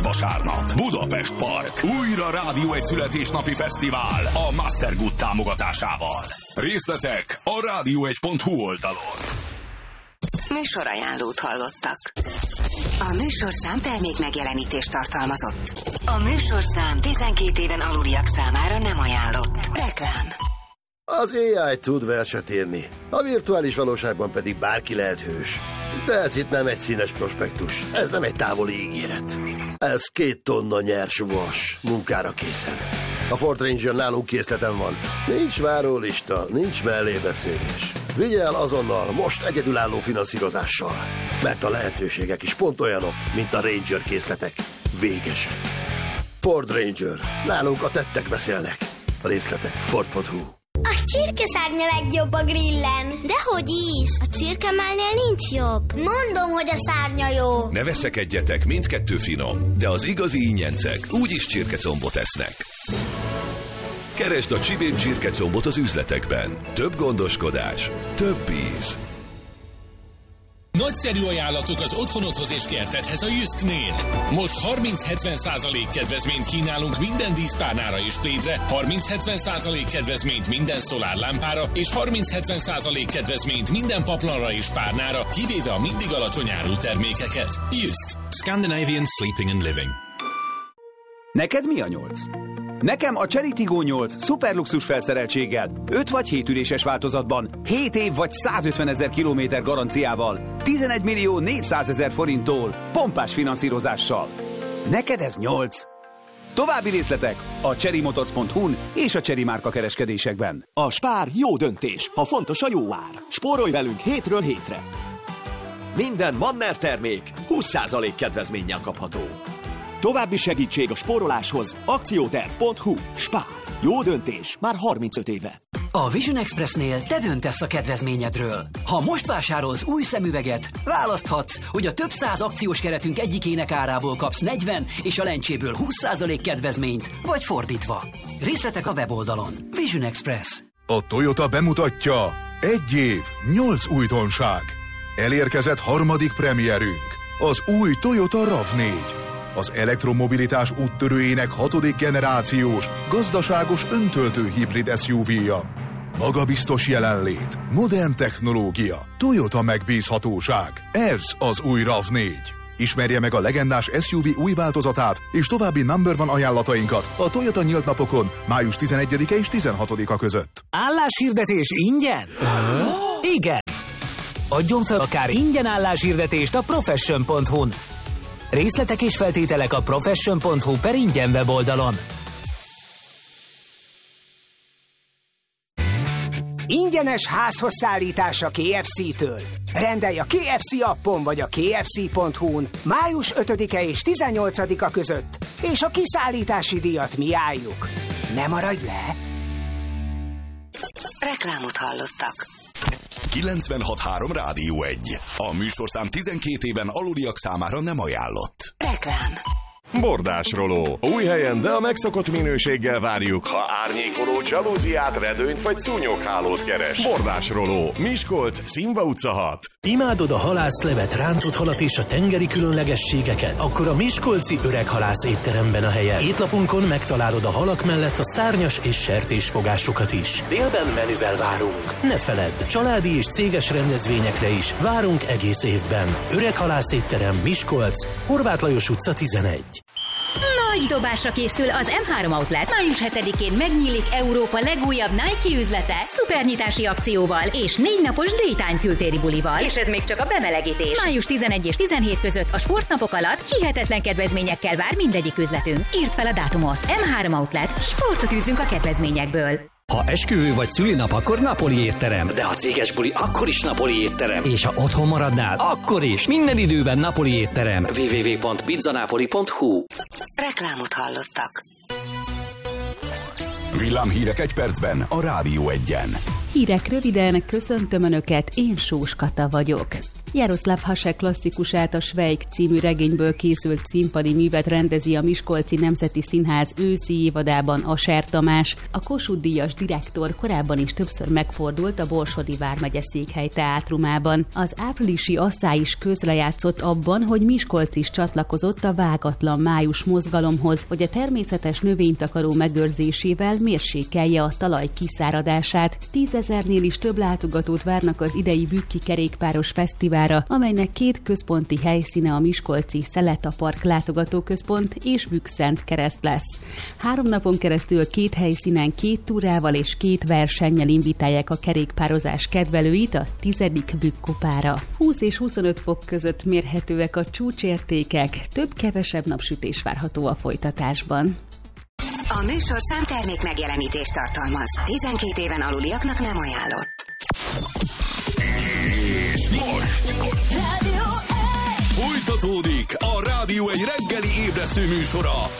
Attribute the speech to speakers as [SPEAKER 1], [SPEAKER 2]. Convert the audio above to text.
[SPEAKER 1] vasárnap. Budapest Park. Újra Rádió egy születésnapi fesztivál a Mastergood támogatásával. Részletek a rádió1.hu oldalon.
[SPEAKER 2] Műsorajánlót hallottak. A műsorszám termék megjelenítést tartalmazott. A műsorszám 12 éven aluliak számára nem ajánlott. Reklám.
[SPEAKER 3] Az AI tud verset írni, a virtuális valóságban pedig bárki lehet hős. De ez itt nem egy színes prospektus, ez nem egy távoli ígéret. Ez 2 tonna nyers vas, munkára készen. A Ford Ranger nálunk készleten van. Nincs várólista, nincs mellébeszélés. Vigye el azonnal, most egyedülálló finanszírozással. Mert a lehetőségek is pont olyanok, mint a Ranger készletek. Végesek. Ford Ranger. Nálunk a tettek beszélnek. A részletek Ford.hu.
[SPEAKER 4] A csirkeszárnya legjobb a grillen.
[SPEAKER 5] Dehogy is, a csirkemálnél nincs jobb.
[SPEAKER 4] Mondom, hogy a szárnya jó.
[SPEAKER 6] Ne veszekedjetek, mindkettő finom, de az igazi ingyencek úgyis csirkecombot esznek. Keresd a Csibén csirkecombot az üzletekben. Több gondoskodás, több íz.
[SPEAKER 7] Nagyszerű ajánlatok az otthonodhoz és kertedhez a Jysknél. Most 30-70% kedvezményt kínálunk minden díszpárnára és plédre, 30-70% kedvezményt minden szolárlámpára, és 30-70% kedvezményt minden paplanra és párnára, kivéve a mindig alacsony árú termékeket. Jysk. Scandinavian Sleeping and Living.
[SPEAKER 8] Neked mi a 8? Nekem a Chery Tiggo 8 szuperluxus felszereltséggel, 5 vagy 7 üléses változatban, 7 év vagy 150 000 kilométer garanciával, 11 millió 400 000 forinttól, pompás finanszírozással. Neked ez 8. További részletek a cherrymotors.hu-n és a Chery márka kereskedésekben.
[SPEAKER 9] A Spár jó döntés, ha fontos a jó ár. Spórolj velünk hétről hétre. Minden Manner termék 20% kedvezménnyel kapható. További segítség a spóroláshoz akcióterv.hu. Spár. Jó döntés már 35 éve.
[SPEAKER 10] A Vision Expressnél te döntesz a kedvezményedről. Ha most vásárolsz új szemüveget, választhatsz, hogy a több száz akciós keretünk egyikének árából kapsz 40 és a lencséből 20% kedvezményt, vagy fordítva. Részletek a weboldalon. Vision Express.
[SPEAKER 11] A Toyota bemutatja 1 év, 8 újdonság. Elérkezett harmadik premierünk, az új Toyota RAV4. Az elektromobilitás úttörőjének 6. generációs, gazdaságos öntöltő hibrid SUV-ja. Magabiztos jelenlét, modern technológia, Toyota megbízhatóság. Ez az új RAV4. Ismerje meg a legendás SUV új változatát és további number one ajánlatainkat a Toyota nyílt napokon május 11-e és 16-a között.
[SPEAKER 12] Álláshirdetés ingyen? Igen! Adjon fel akár ingyen álláshirdetést a profession.hu-n. Részletek és feltételek a profession.hu/ingyen weboldalon.
[SPEAKER 13] Ingyenes házhoz szállítás a KFC-től. Rendelj a KFC appon vagy a kfc.hu-n május 5-e és 18-a között, és a kiszállítási díjat mi álljuk. Ne maradj le!
[SPEAKER 2] Reklámot hallottak.
[SPEAKER 1] 96.3 Rádió 1. A műsorszám 12 éven aluliak számára nem ajánlott.
[SPEAKER 2] Reklám.
[SPEAKER 14] Bordásroló. Új helyen, de a megszokott minőséggel várjuk, ha árnyékoló dzsalúziát, redőnyt vagy szúnyoghálót keres. Bordásroló. Miskolc, Színva utca 6.
[SPEAKER 15] Imádod a halászlevet, rántott halat és a tengeri különlegességeket? Akkor a miskolci Öreg Halász étteremben a helye. Étlapunkon megtalálod a halak mellett a szárnyas és sertésfogásokat is. Délben menüvel várunk. Ne feledd, családi és céges rendezvényekre is várunk egész évben. Öreg Halász étterem, Miskolc, Horváth Lajos utca 11.
[SPEAKER 16] Nagy dobásra készül az M3 Outlet. Május 7-én megnyílik Európa legújabb Nike üzlete szupernyitási akcióval és 4 napos daytime kültéri bulival. És ez még csak a bemelegítés. Május 11 és 17 között a sportnapok alatt hihetetlen kedvezményekkel vár mindegyik üzletünk. Írd fel a dátumot. M3 Outlet. Sportot űzzünk a kedvezményekből.
[SPEAKER 17] Ha esküvő vagy szülinap, akkor Napoli étterem. De ha céges buli, akkor is Napoli étterem. És ha otthon maradnál, akkor is. Minden időben Napoli étterem. www.pizzanapoli.hu.
[SPEAKER 2] Reklámot hallottak.
[SPEAKER 1] Villámhírek egy percben a Rádió 1-en.
[SPEAKER 18] Hírek röviden, köszöntöm Önöket, én Sós Kata vagyok. Jaroszláv Hasek klasszikusát, a Svejk című regényből készült színpadi művet rendezi a Miskolci Nemzeti Színház őszi évadában Aser Tamás. A Kossuth-díjas direktor korábban is többször megfordult a Borsodi vármegye Székhely teátrumában. Az áprilisi Asszá is közrejátszott abban, hogy Miskolc is csatlakozott a Vágatlan május mozgalomhoz, hogy a természetes növénytakaró megőrzésével mérsékelje a talaj kiszáradását. 10 000-nél is több látogatót várnak az idei Bükki kerékpáros fesztiválra, amelynek 2 központi helyszíne a miskolci Szeleta Park látogatóközpont és Bükk-Szentkereszt lesz. 3 napon keresztül 2 helyszínen 2 túrával és 2 versennyel invitálják a kerékpározás kedvelőit a 10. Bükk-kupára. 20 és 25 fok között mérhetőek a csúcsértékek, több-kevesebb napsütés várható a folytatásban.
[SPEAKER 2] A műsorszám termék megjelenítést tartalmaz. 12 éven aluliaknak nem ajánlott.
[SPEAKER 1] És most folytatódik a Rádió egy reggeli ébresztő műsora,